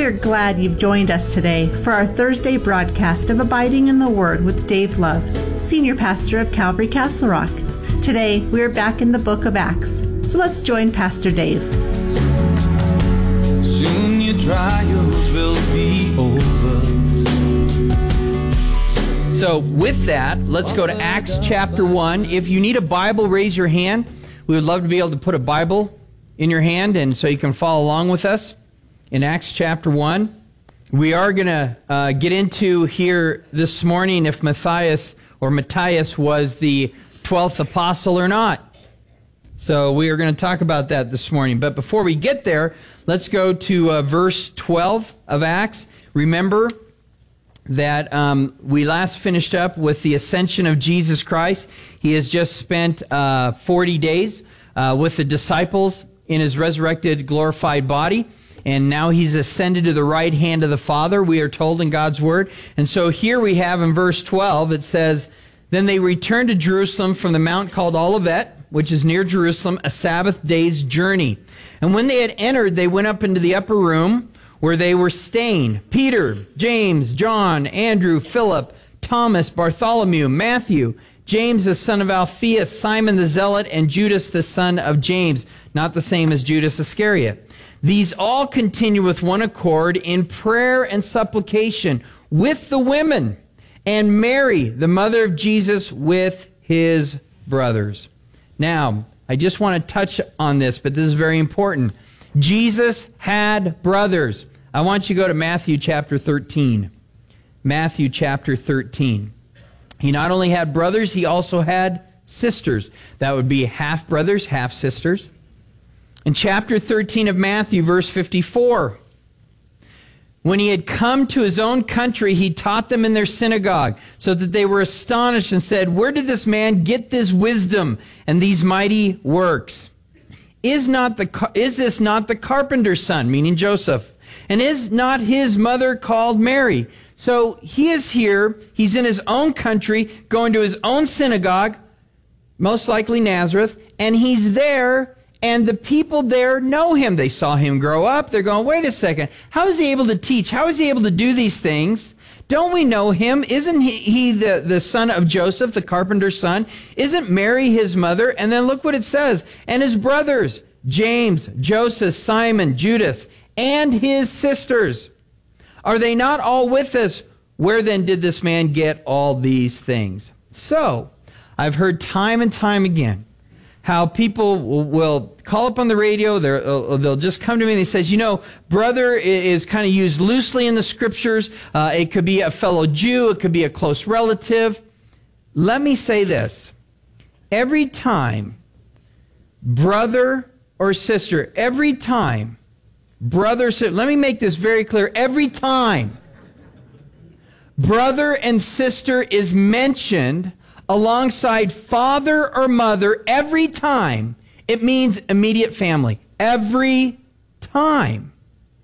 We're glad you've joined us today for our Thursday broadcast of Abiding in the Word with Dave Love, Senior Pastor of Calvary Castle Rock. Today, we're back in the book of Acts, so let's join Pastor Dave. Soon your trials will be over. So with that, let's go to Acts chapter 1. If you need a Bible, raise your hand. We would love to be able to put a Bible in your hand, and so you can follow along with us in Acts chapter 1. We are going to get into here this morning if Matthias was the 12th apostle or not. So we are going to talk about that this morning. But before we get there, let's go to verse 12 of Acts. Remember that we last finished up with the ascension of Jesus Christ. He has just spent 40 days with the disciples in his resurrected, glorified body. And now he's ascended to the right hand of the Father, we are told in God's Word. And so here we have in verse 12, it says, "Then they returned to Jerusalem from the mount called Olivet, which is near Jerusalem, a Sabbath day's journey. And when they had entered, they went up into the upper room where they were staying. Peter, James, John, Andrew, Philip, Thomas, Bartholomew, Matthew, James the son of Alphaeus, Simon the Zealot, and Judas the son of James," not the same as Judas Iscariot. "These all continue with one accord in prayer and supplication with the women, and Mary, the mother of Jesus, with his brothers." Now, I just want to touch on this, but this is very important. Jesus had brothers. I want you to go to Matthew chapter 13. Matthew chapter 13. He not only had brothers, he also had sisters. That would be half-brothers, half-sisters. In chapter 13 of Matthew, verse 54, "When he had come to his own country, he taught them in their synagogue, so that they were astonished and said, 'Where did this man get this wisdom and these mighty works? Is this not the carpenter's son?'" Meaning Joseph. "And is not his mother called Mary?" So he is here, he's in his own country, going to his own synagogue, most likely Nazareth, and he's there, and the people there know him. They saw him grow up. They're going, "Wait a second, how is he able to teach? How is he able to do these things? Don't we know him? Isn't he the son of Joseph, the carpenter's son? Isn't Mary his mother?" And then look what it says. "And his brothers, James, Joseph, Simon, Judas, and his sisters. Are they not all with us? Where then did this man get all these things?" So, I've heard time and time again how people will call up on the radio, they'll just come to me and they say, brother is kind of used loosely in the scriptures. It could be a fellow Jew, it could be a close relative. Let me say this. Every time, brother or sister, every time, brother, sister, let me make this very clear. Every time brother and sister is mentioned alongside father or mother, every time, it means immediate family. Every time.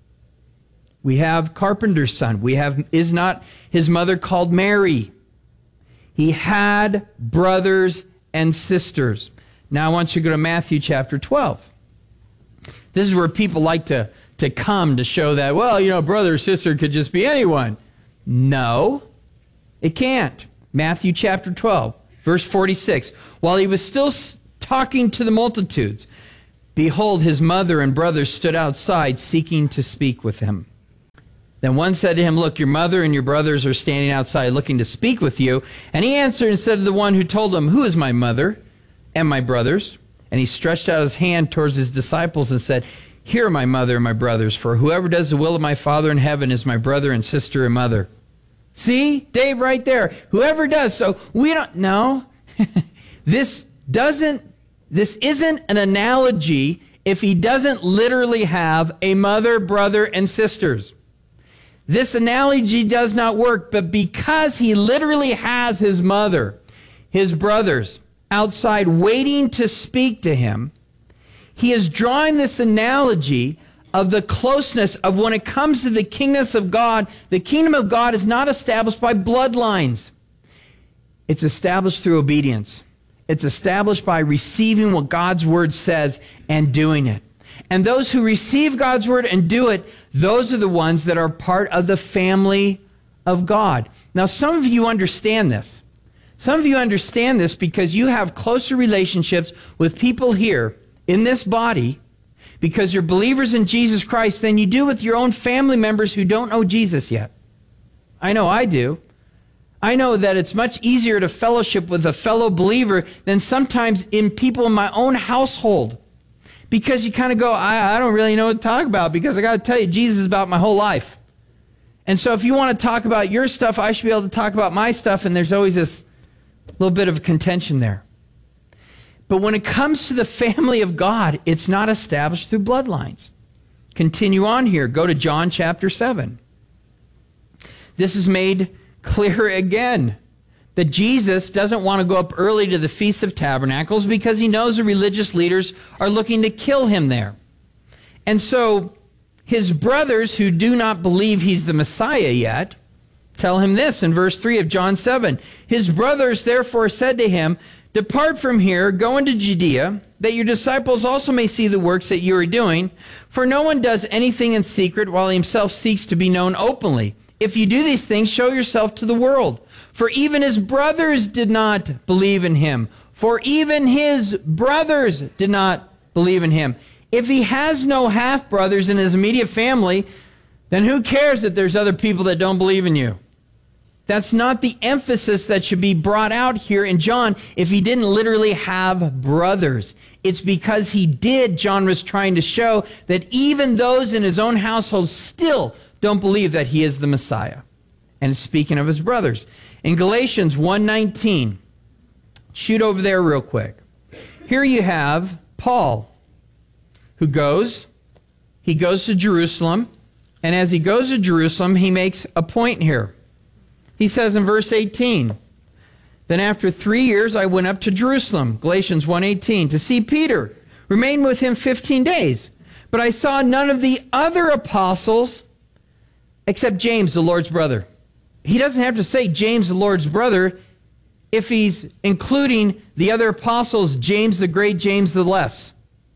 We have carpenter's son. Is not his mother called Mary? He had brothers and sisters. Now I want you to go to Matthew chapter 12. This is where people like to come to show that, brother or sister could just be anyone. No, it can't. Matthew chapter 12, verse 46. "While he was still talking to the multitudes, behold, his mother and brothers stood outside seeking to speak with him. Then one said to him, 'Look, your mother and your brothers are standing outside looking to speak with you.' And he answered and said to the one who told him, 'Who is my mother and my brothers?' And he stretched out his hand towards his disciples and said, 'Here are my mother and my brothers, for whoever does the will of my Father in heaven is my brother and sister and mother.'" See, Dave, right there. Whoever does. So we don't know. This isn't an analogy if he doesn't literally have a mother, brother, and sisters. This analogy does not work, but because he literally has his mother, his brothers, outside waiting to speak to him, he is drawing this analogy of the closeness of when it comes to the kingdom of God. The kingdom of God is not established by bloodlines. It's established through obedience. It's established by receiving what God's word says and doing it. And those who receive God's word and do it, those are the ones that are part of the family of God. Now, some of you understand this. Some of you understand this because you have closer relationships with people here in this body because you're believers in Jesus Christ than you do with your own family members who don't know Jesus yet. I know I do. I know that it's much easier to fellowship with a fellow believer than sometimes in people in my own household. Because you kind of go, I don't really know what to talk about because I got to tell you, Jesus is about my whole life. And so if you want to talk about your stuff, I should be able to talk about my stuff, and there's always this little bit of contention there. But when it comes to the family of God, it's not established through bloodlines. Continue on here. Go to John chapter 7. This is made clear again that Jesus doesn't want to go up early to the Feast of Tabernacles because he knows the religious leaders are looking to kill him there. And so his brothers who do not believe he's the Messiah yet tell him this in verse 3 of John 7. His brothers therefore said to him, "Depart from here, go into Judea, that your disciples also may see the works that you are doing. For no one does anything in secret while he himself seeks to be known openly. If you do these things, show yourself to the world." For even his brothers did not believe in him. For even his brothers did not believe in him. If he has no half-brothers in his immediate family, then who cares that there's other people that don't believe in you? That's not the emphasis that should be brought out here in John if he didn't literally have brothers. It's because he did, John was trying to show that even those in his own household still don't believe that he is the Messiah. And speaking of his brothers, in Galatians 1:19, shoot over there real quick. Here you have Paul, who goes to Jerusalem, and as he goes to Jerusalem, he makes a point here. He says in verse 18, "Then after 3 years I went up to Jerusalem," Galatians 1:18, "to see Peter, remained with him 15 days. But I saw none of the other apostles except James, the Lord's brother." He doesn't have to say James, the Lord's brother, if he's including the other apostles, James the great, James the less.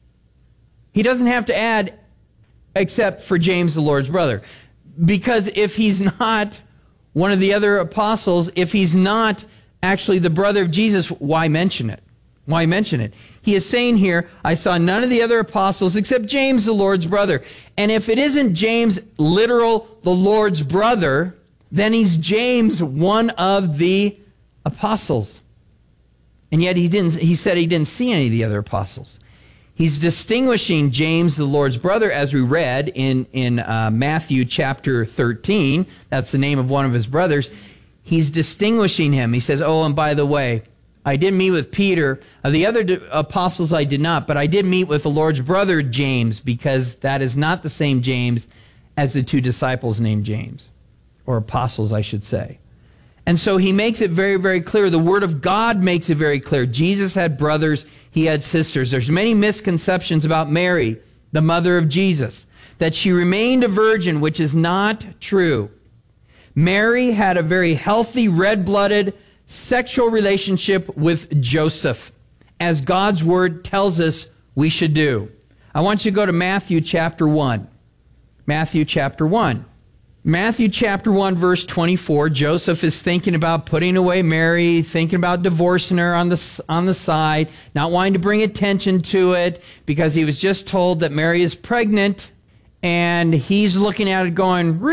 He doesn't have to add except for James, the Lord's brother. Because if he's not one of the other apostles, if he's not actually the brother of Jesus, why mention it? Why mention it? He is saying here, I saw none of the other apostles except James, the Lord's brother. And if it isn't James, literal, the Lord's brother, then he's James, one of the apostles. And yet he said he didn't see any of the other apostles. He's distinguishing James, the Lord's brother, as we read in Matthew chapter 13. That's the name of one of his brothers. He's distinguishing him. He says, "Oh, and by the way, I did meet with Peter. The other apostles I did not, but I did meet with the Lord's brother, James," because that is not the same James as the two disciples named James. Or apostles, I should say. And so he makes it very, very clear. The Word of God makes it very clear. Jesus had brothers, he had sisters. There's many misconceptions about Mary, the mother of Jesus, that she remained a virgin, which is not true. Mary had a very healthy, red-blooded, sexual relationship with Joseph, as God's Word tells us we should do. I want you to go to Matthew chapter 1. Matthew chapter 1. Matthew chapter 1, verse 24, Joseph is thinking about putting away Mary, thinking about divorcing her on the side, not wanting to bring attention to it because he was just told that Mary is pregnant, and he's looking at it going,